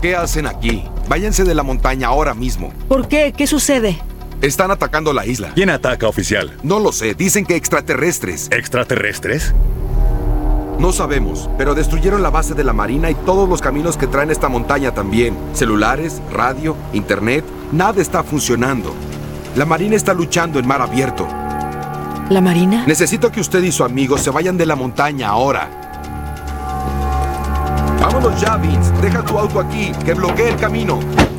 ¿Qué hacen aquí? Váyanse de la montaña ahora mismo. ¿Por qué? ¿Qué sucede? Están atacando la isla. ¿Quién ataca, oficial? No lo sé, dicen que extraterrestres. ¿Extraterrestres? No sabemos, pero destruyeron la base de la Marina y todos los caminos que traen esta montaña también. Celulares, radio, internet, nada está funcionando. La Marina está luchando en mar abierto. ¿La Marina? Necesito que usted y su amigo se vayan de la montaña ahora. Vámonos ya, Vince. Deja tu auto aquí, que bloquee el camino.